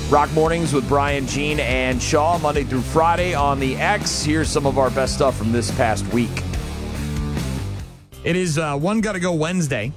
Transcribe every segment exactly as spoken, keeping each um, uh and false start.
Rock Mornings with Brian, Gene, and Shaw, Monday through Friday on the X. Here's some of our best stuff from this past week. It is uh, One Gotta Go Wednesday.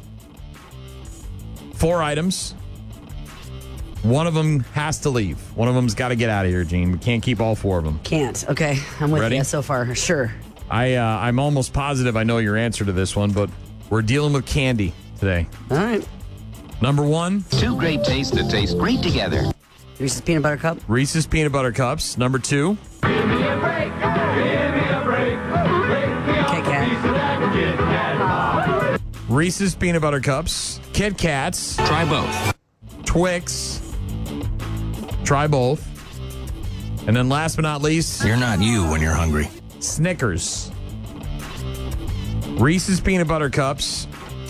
Four items. One of them has to leave. One of them's got to get out of here, Gene. We can't keep all four of them. Can't. Okay, I'm with Ready? you so far. Sure. I, uh, I'm almost positive I know your answer to this one, but we're dealing with candy today. All right. Number one. Two great tastes that taste great together. Reese's Peanut Butter Cup. Reese's Peanut Butter Cups. Number two. Give me a break. Give me a break. Break me off Kit Kat. a piece of that Kit Kat. Reese's Peanut Butter Cups. Kit Kats. Try both. Twix. Try both. And then last but not least, You're not you when you're hungry. Snickers. Reese's Peanut Butter Cups.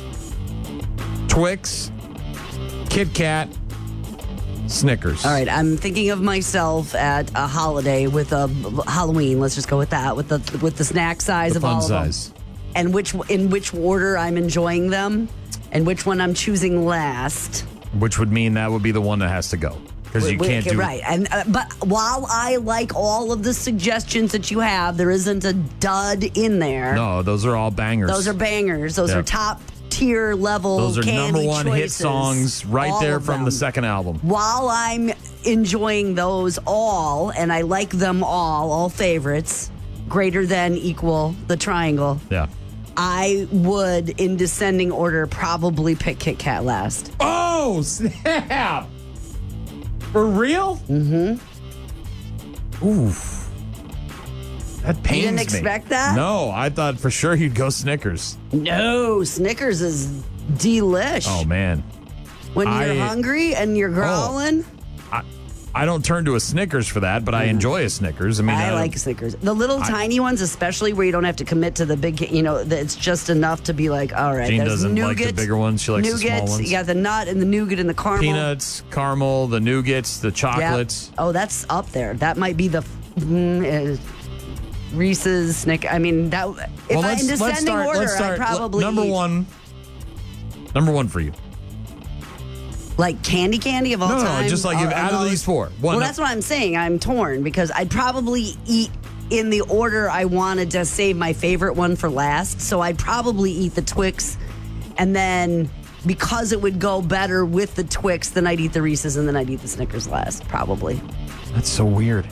Twix. Kit Kat. Snickers. All right, I'm thinking of myself at a holiday with a Halloween. Let's just go with that, with the with the snack size The of fun all size. of them, and which in which order I'm enjoying them, and which one I'm choosing last. Which would mean that would be the one that has to go. Because you Wait, can't okay, do right. And uh, but while I like all of the suggestions that you have, there isn't a dud in there. No, those are all bangers. Those are bangers. Those Yep. are top tier level. Those are candy number one hit choices. songs right All there of from them. the second album. While I'm enjoying those all, and I like them all, all favorites, greater than, equal, the triangle, Yeah. I would, in descending order, probably pick Kit Kat last. Oh, snap. For real? Mm-hmm. Oof. That pains me. You didn't expect that? No, I thought for sure you'd go Snickers. No, Snickers is delish. Oh, man. when you're I- hungry and you're growling. I, I don't turn to a Snickers for that, but I enjoy a Snickers. I mean, I uh, like Snickers. The little tiny ones, especially where you don't have to commit to the big, you know, that it's just enough to be like, all right, Jean there's doesn't nougat, like the bigger ones. She likes the nougat, small ones. You got the nut and the nougat and the caramel. Peanuts, caramel, the nougats, the Yep. chocolates. Oh, that's up there. That might be the mm, uh, Reese's, Snick. I mean, that. If Well, I, let's, in let's descending start. order, let's start. I probably number eat, one. Number one for you. like candy, candy of all No, no, time. just like Are- if are out of those- these four. One, Well, that's what I'm saying. I'm torn because I'd probably eat in the order I wanted to save my favorite one for last. So I'd probably eat the Twix, and then because it would go better with the Twix, then I'd eat the Reese's, and then I'd eat the Snickers last, probably. That's so weird.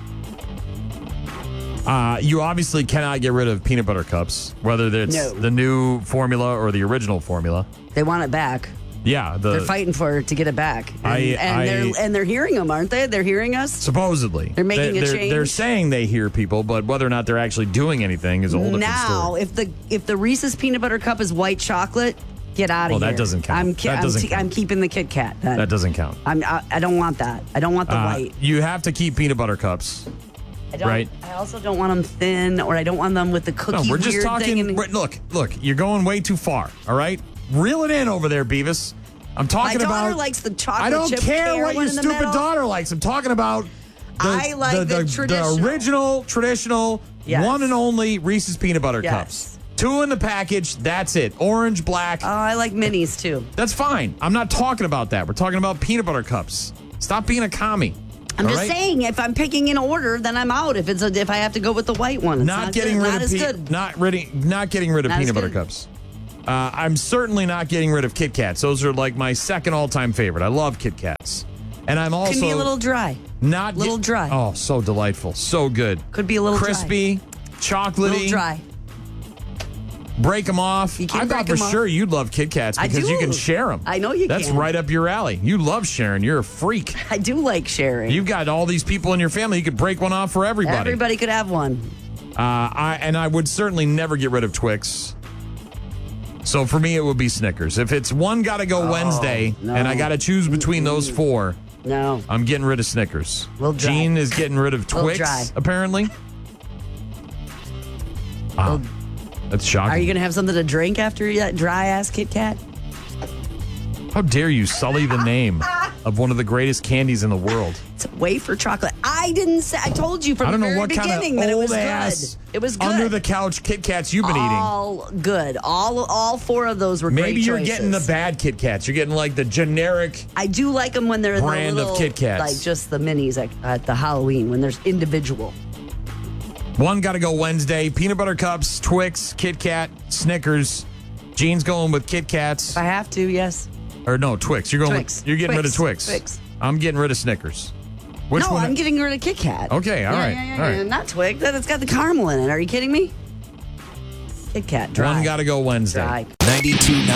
Uh, you obviously cannot get rid of peanut butter cups, whether it's No. the new formula or the original formula. They want it back. Yeah, the They're fighting for it to get it back, and, I- and I- they're and they're hearing them, aren't they? They're hearing us. supposedly They're making they, a they're, change? They're saying they hear people, but whether or not they're actually doing anything is a whole different Now, story. if the if the Reese's peanut butter cup is white chocolate, get out of Well, here. that doesn't count. I'm, ki- That I'm, doesn't t- count. I'm keeping the Kit Kat. Then. That doesn't count. I'm, I, I don't want that. I don't want the Uh, white. you have to keep peanut butter cups. I don't, right. I also don't want them thin, or I don't want them with the cookie. No, we're just weird talking. Thing and, we're- look, look, you're going way too far. All right, reel it in over there, Beavis. I'm my talking daughter about. likes the chocolate I don't chip care pear what one your in the stupid middle. daughter likes. I'm talking about. The, I like the traditional. original, traditional, Yes. one and only Reese's peanut butter Yes. cups. Two in the package. That's it. Orange, black. Oh, I like minis too. That's fine. I'm not talking about that. We're talking about peanut butter cups. Stop being a commie. I'm all just right? saying, if I'm picking in order, then I'm out. If it's a, if I have to go with the white one, it's Not, not, getting good. rid not of as pe- good. not ready, not getting rid of Not as peanut butter good. cups. Uh, I'm certainly not getting rid of Kit Kats. Those are like my second all-time favorite. I love Kit Kats, and I'm also Can be a little dry. not little get- dry. Oh, so delightful, so good. Could be a little crispy, A chocolatey. little dry. Break them off. You can I break thought for 'em off. sure you'd love Kit Kats I because you do. can share them. I know you That's can. right up your alley. You love sharing. You're a freak. I do like sharing. You've got all these people in your family. You could break one off for everybody. Everybody could have one. Uh, I and I would certainly never get rid of Twix. So for me, it would be Snickers. If it's one got to go Wednesday, no. and I got to choose between those four, No. I'm getting rid of Snickers. Little dry. Gene is getting rid of Little Twix, dry. apparently. Wow, that's shocking. Are you going to have something to drink after that dry ass Kit Kat? How dare you sully the name of one of the greatest candies in the world. It's wafer chocolate. I didn't say. I told you from I don't the know very what kind of beginning that it was old ass good. It was good. under the couch Kit Kats you've been eating. All good. All all four of those were Maybe great you're choices. getting the bad Kit Kats. You're getting like the generic. I do like them when they're in brand the of little, Kit Kats. like just the minis at, at the Halloween when there's individual. One got to go Wednesday. Peanut butter cups, Twix, Kit Kat, Snickers. Gene's going with Kit Kats. If I have to, yes. Or no, Twix. You're going. Twix. With, you're getting Twix. rid of Twix. Twix. I'm getting rid of Snickers. Which no, one? I'm getting rid of Kit Kat. Okay, all yeah, right, Yeah, yeah, all right. yeah. Not Twix. That it's got the caramel in it. Are you kidding me? Kit Kat. Dry. One got to go Wednesday. Dry. ninety-two point nine